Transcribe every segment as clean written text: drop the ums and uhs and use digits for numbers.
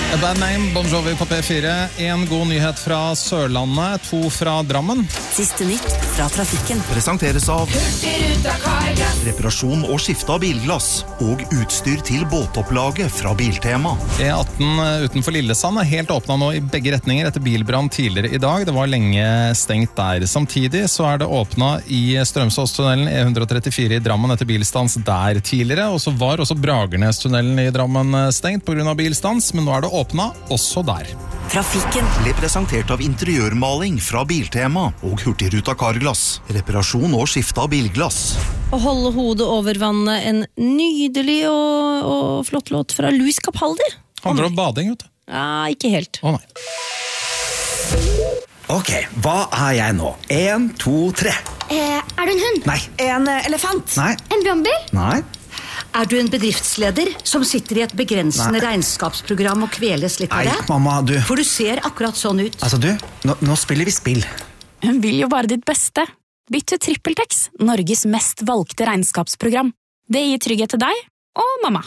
A Bad Name, Bon Jovi på P4. En god nyhet fra Sørlandet, 2 fra Drammen. Siste nytt fra trafikken. Presenteres av reparasjon og skifte av bilglass og utstyr til båtopplaget fra Biltema. E18 utenfor Lillesand helt åpnet nå i begge retninger etter bilbrann tidligere i dag. Det var lenge stengt der. Samtidig så det åpnet i Strømsåstunnelen E134 i Drammen etter bilstans der tidligere, og så var også Bragernestunnelen i Drammen stengt på grunn av bilstans, men nå det åpnet også der. Trafikken Ble presentert av interiørmaling fra Biltema og Hurtigruta Carglass. Reparasjon og skifte av bilglass. Å holde hodet over vannet, en nydelig og flott låt fra Louis Capaldi. Handler om bading, vet du. Ja, ikke helt. Å nei. Ok, hva jeg nå? 1, 2, 3. Du en hund? Nei. En elefant? Nei. En brannbil? Nei. Du en bedriftsleder som sitter i et begrensende regnskapsprogram og kveles litt av Nei, det? mamma, du. For du ser akkurat sånn ut. Altså, du, nå spiller vi spill. Hun vil jo bare ditt beste. Bytt til TrippelTex, Norges mest valgte regnskapsprogram. Det gir trygghet til deg og mamma.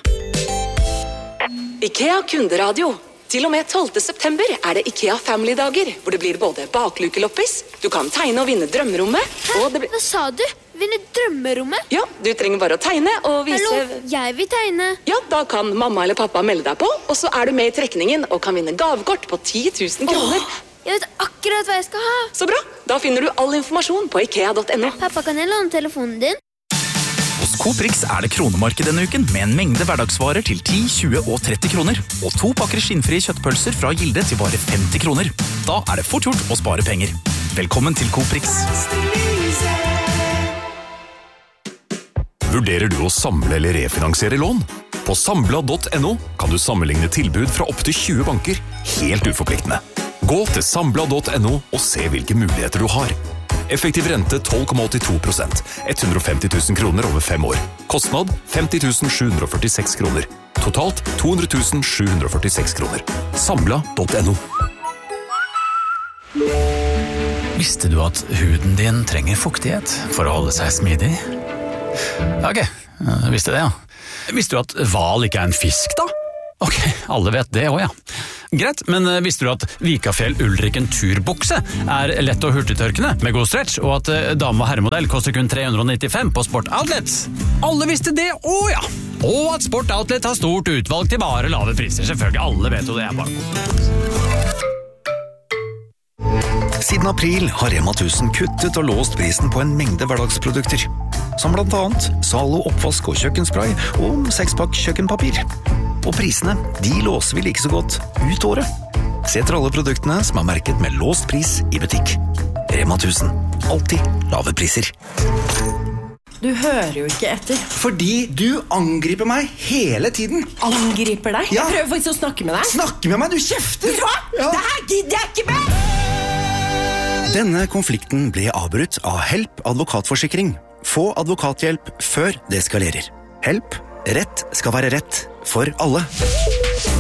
IKEA kunderadio. Til og med 12. september det IKEA Family-dager, hvor det blir både baklukeloppis, du kan tegne og vinne drømmerommet, og det blir... Hva sa du? Vinne drømmerommet? Ja, du trenger bare å tegne og vise... Hallo, jeg vil tegne. Ja, da kan mamma eller pappa melde deg på, og så du med i trekningen og kan vinne gavekort på 10 000 kroner. Jeg vet akkurat hva jeg skal ha. Så bra, da finner du all informasjon på ikea.no. Pappa, kan jeg låne telefonen din? Hos Coprix det kronemarked denne uken med en mengde hverdagsvarer til 10, 20 og 30 kroner. Og 2 pakker skinnfrie kjøttpølser fra Gilde til bare 50 kroner. Da det fort gjort å spare penger. Velkommen til Coprix. Vurderer du å samle eller refinansiere lån? På Sambla.no kan du sammenligne tilbud fra opp til 20 banker, helt uforpliktende. Gå til Sambla.no og se hvilke muligheter du har. Effektiv rente 12,82%, 150 000 kroner over 5 år. Kostnad 50 746 kroner. Totalt 200 746 kroner. Sambla.no. Visste du at huden din trenger fuktighet for å holde seg smidig? Ok, visste det, ja. Visste du at hval ikke en fisk, da? Ok, alle vet det også, ja. Greit, men visste du at Vikafjell Ulriken turbukse lett og hurtigtørkende med god stretch, og at dame- og herremodell koster kun 395 på Sport Outlet? Alle visste det også, ja. Og at Sport Outlet har stort utvalg til bare lave priser, selvfølgelig. Alle vet jo det, bare. Siden april har Rema 1000 kuttet og låst prisen på en mengde hverdagsprodukter. Som blant annet Zalo oppvask og kjøkkenspray og 6-pakk kjøkkenpapir. Og prisene, de låser vi like så godt ut året. Se etter alle produktene som merket med låst pris i butikk. Rema 1000. Alltid lave priser. Du hører jo ikke etter. Fordi du angriper meg hele tiden. Angriper deg? Ja. Jeg prøver faktisk å snakke med deg. Snakke med meg, du kjefter! Vet du hva? Ja. Det her gidder jeg ikke med! Denne konflikten ble avbrutt av Help advokatforsikring. Få advokathjelp før det eskalerer. Help. Rett skal være rett for alle.